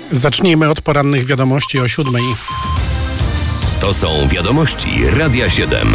Zacznijmy od porannych wiadomości o 7:00. To są wiadomości Radia 7.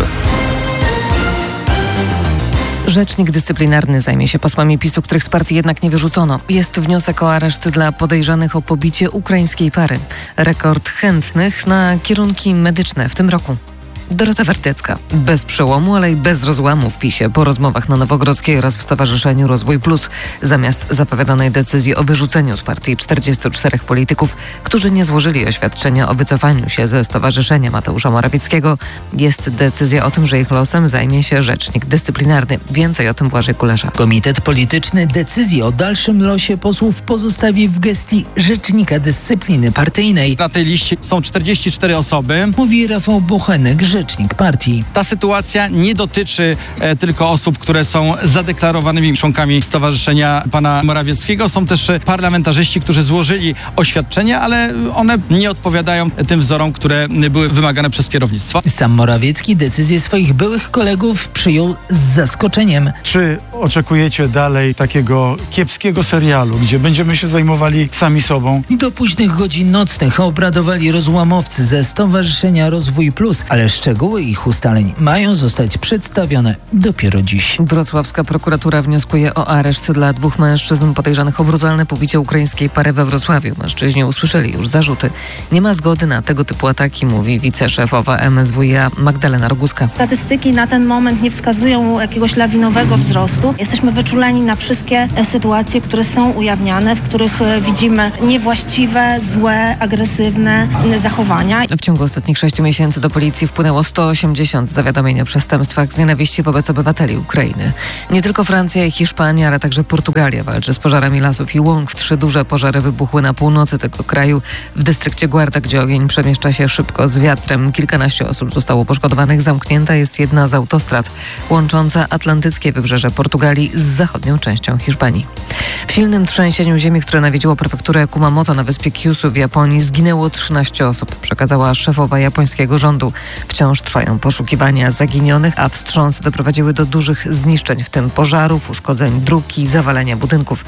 Rzecznik dyscyplinarny zajmie się posłami PiS-u, których z partii jednak nie wyrzucono. Jest wniosek o areszt dla podejrzanych o pobicie ukraińskiej pary. Rekord chętnych na kierunki medyczne w tym roku. Dorota Wertycka. Bez przełomu, ale i bez rozłamu w PiS-ie po rozmowach na Nowogrodzkiej oraz w Stowarzyszeniu Rozwój Plus. Zamiast zapowiadanej decyzji o wyrzuceniu z partii 44 polityków, którzy nie złożyli oświadczenia o wycofaniu się ze Stowarzyszenia Mateusza Morawieckiego, jest decyzja o tym, że ich losem zajmie się rzecznik dyscyplinarny. Więcej o tym Błażej Kulesza. Komitet polityczny decyzję o dalszym losie posłów pozostawi w gestii rzecznika dyscypliny partyjnej. Na tej liście są 44 osoby. Mówi Rafał Bochenek, rzecznik partii. Ta sytuacja nie dotyczy tylko osób, które są zadeklarowanymi członkami Stowarzyszenia pana Morawieckiego. Są też parlamentarzyści, którzy złożyli oświadczenia, ale one nie odpowiadają tym wzorom, które były wymagane przez kierownictwo. Sam Morawiecki decyzję swoich byłych kolegów przyjął z zaskoczeniem. Czy oczekujecie dalej takiego kiepskiego serialu, gdzie będziemy się zajmowali sami sobą? Do późnych godzin nocnych obradowali rozłamowcy ze Stowarzyszenia Rozwój Plus, ale szczegóły ich ustaleń mają zostać przedstawione dopiero dziś. Wrocławska prokuratura wnioskuje o areszt dla 2 mężczyzn podejrzanych o brutalne pobicie ukraińskiej pary we Wrocławiu. Mężczyźni usłyszeli już zarzuty. Nie ma zgody na tego typu ataki, mówi wiceszefowa MSWiA Magdalena Roguska. Statystyki na ten moment nie wskazują jakiegoś lawinowego wzrostu. Jesteśmy wyczuleni na wszystkie sytuacje, które są ujawniane, w których widzimy niewłaściwe, złe, agresywne zachowania. W ciągu ostatnich 6 miesięcy do policji wpłynęło 180 zawiadomień o przestępstwach z nienawiści wobec obywateli Ukrainy. Nie tylko Francja i Hiszpania, ale także Portugalia walczy z pożarami lasów i łąk. 3 duże pożary wybuchły na północy tego kraju, w dystrykcie Guarda, gdzie ogień przemieszcza się szybko z wiatrem. Kilkanaście osób zostało poszkodowanych. Zamknięta jest jedna z autostrad łącząca atlantyckie wybrzeże Portugalii z zachodnią częścią Hiszpanii. W silnym trzęsieniu ziemi, które nawiedziło prefekturę Kumamoto na wyspie Kyushu w Japonii, zginęło 13 osób, przekazała szefowa japońskiego rządu. Wciąż trwają poszukiwania zaginionych, a wstrząsy doprowadziły do dużych zniszczeń, w tym pożarów, uszkodzeń dróg i zawalenia budynków.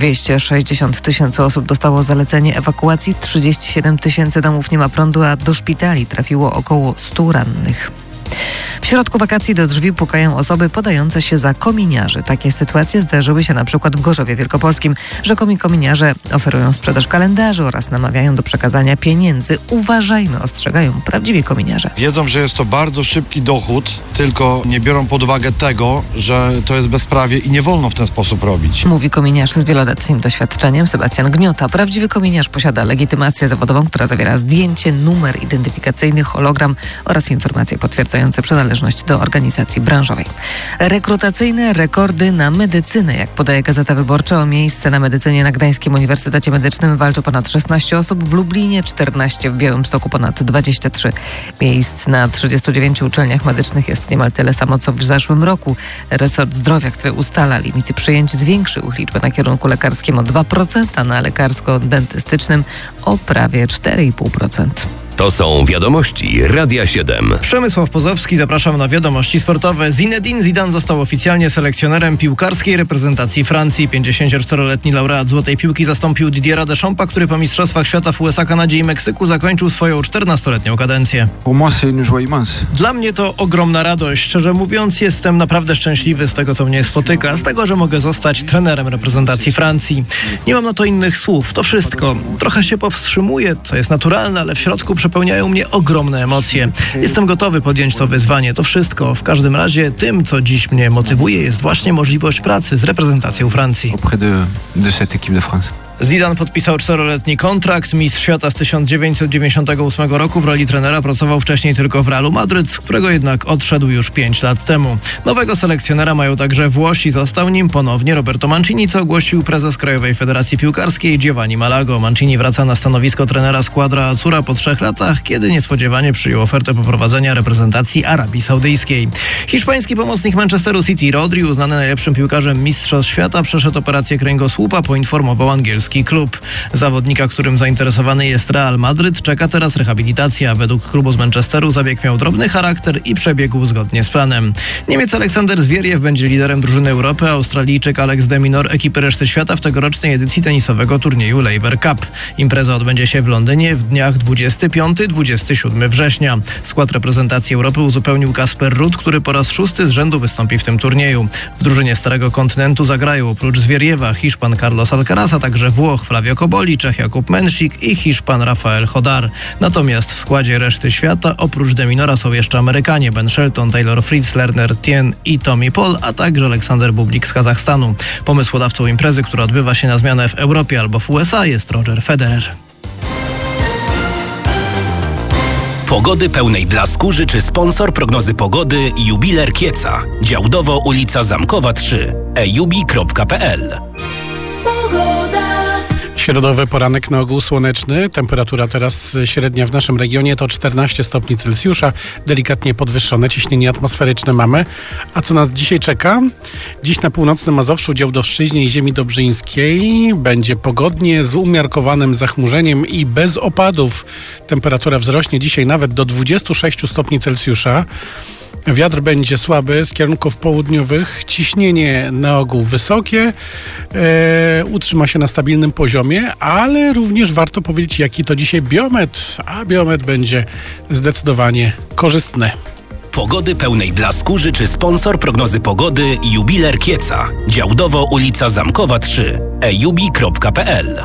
260 000 osób dostało zalecenie ewakuacji, 37 000 domów nie ma prądu, a do szpitali trafiło około 100 rannych. W środku wakacji do drzwi pukają osoby podające się za kominiarzy. Takie sytuacje zdarzyły się na przykład w Gorzowie Wielkopolskim. Rzekomi kominiarze oferują sprzedaż kalendarzy oraz namawiają do przekazania pieniędzy. Uważajmy, ostrzegają prawdziwi kominiarze. Wiedzą, że jest to bardzo szybki dochód, tylko nie biorą pod uwagę tego, że to jest bezprawie i nie wolno w ten sposób robić. Mówi kominiarz z wieloletnim doświadczeniem Sebastian Gniota. Prawdziwy kominiarz posiada legitymację zawodową, która zawiera zdjęcie, numer identyfikacyjny, hologram oraz informacje potwierdzające przynależność do organizacji branżowej. Rekrutacyjne rekordy na medycynę. Jak podaje Gazeta Wyborcza, o miejsce na medycynie na Gdańskim Uniwersytecie Medycznym walczy ponad 16 osób, w Lublinie 14, w Białymstoku ponad 23. Miejsc na 39 uczelniach medycznych jest niemal tyle samo, co w zeszłym roku. Resort Zdrowia, który ustala limity przyjęć, zwiększył liczbę na kierunku lekarskim o 2%, a na lekarsko-dentystycznym o prawie 4,5%. To są wiadomości Radia 7. Przemysław Pozowski, zapraszam na wiadomości sportowe. Zinedine Zidane został oficjalnie selekcjonerem piłkarskiej reprezentacji Francji. 54-letni laureat Złotej Piłki zastąpił Didiera Deschampa, który po Mistrzostwach Świata w USA, Kanadzie i Meksyku zakończył swoją 14-letnią kadencję. Dla mnie to ogromna radość. Szczerze mówiąc, jestem naprawdę szczęśliwy z tego, co mnie spotyka, z tego, że mogę zostać trenerem reprezentacji Francji. Nie mam na to innych słów. To wszystko. Trochę się powstrzymuję, co jest naturalne, ale w środku przepełniają mnie ogromne emocje. Jestem gotowy podjąć to wyzwanie. To wszystko. W każdym razie tym, co dziś mnie motywuje, jest właśnie możliwość pracy z reprezentacją Francji. Zidane podpisał 4-letni kontrakt. Mistrz świata z 1998 roku w roli trenera pracował wcześniej tylko w Realu Madryt, z którego jednak odszedł już 5 lat temu. Nowego selekcjonera mają także Włosi. Został nim ponownie Roberto Mancini, co ogłosił prezes Krajowej Federacji Piłkarskiej Giovanni Malago. Mancini wraca na stanowisko trenera Squadra Azzurra po 3 latach, kiedy niespodziewanie przyjął ofertę poprowadzenia reprezentacji Arabii Saudyjskiej. Hiszpański pomocnik Manchesteru City Rodri, uznany najlepszym piłkarzem Mistrzostw Świata, przeszedł operację kręgosłupa, poinformował angielski włoski klub. Zawodnika, którym zainteresowany jest Real Madryt, czeka teraz rehabilitacja. Według klubu z Manchesteru zabieg miał drobny charakter i przebiegł zgodnie z planem. Niemiec Aleksander Zwieriew będzie liderem drużyny Europy, a Australijczyk Alex de Minaur ekipy reszty świata w tegorocznej edycji tenisowego turnieju Laver Cup. Impreza odbędzie się w Londynie w dniach 25-27 września. Skład reprezentacji Europy uzupełnił Kasper Ruud, który po raz 6. z rzędu wystąpi w tym turnieju. W drużynie Starego Kontynentu zagrają oprócz Zwieriewa Hiszpan Carlos Alcaraz, a także Włoch Flavio Koboli, Czech Jakub Mensik i Hiszpan Rafael Hodar. Natomiast w składzie reszty świata oprócz de Minaura są jeszcze Amerykanie Ben Shelton, Taylor Fritz, Lerner Tien i Tommy Paul, a także Aleksander Bublik z Kazachstanu. Pomysłodawcą imprezy, która odbywa się na zmianę w Europie albo w USA, jest Roger Federer. Pogody pełnej blasku życzy sponsor prognozy pogody Jubiler Kieca. Działdowo ulica Zamkowa 3. ejubi.pl. Środowy poranek na ogół słoneczny. Temperatura teraz średnia w naszym regionie to 14 stopni Celsjusza. Delikatnie podwyższone ciśnienie atmosferyczne mamy. A co nas dzisiaj czeka? Dziś na północnym Mazowszu, Działdowszczyźnie i ziemi dobrzyńskiej będzie pogodnie z umiarkowanym zachmurzeniem i bez opadów. Temperatura wzrośnie dzisiaj nawet do 26 stopni Celsjusza. Wiatr będzie słaby z kierunków południowych, ciśnienie na ogół wysokie, utrzyma się na stabilnym poziomie, ale również warto powiedzieć, jaki to dzisiaj biometr, a biometr będzie zdecydowanie korzystny. Pogody pełnej blasku życzy sponsor prognozy pogody Jubiler Kieca. Działdowo ulica Zamkowa 3. ejubi.pl.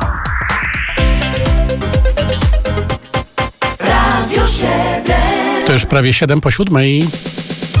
To już prawie 7 po 7.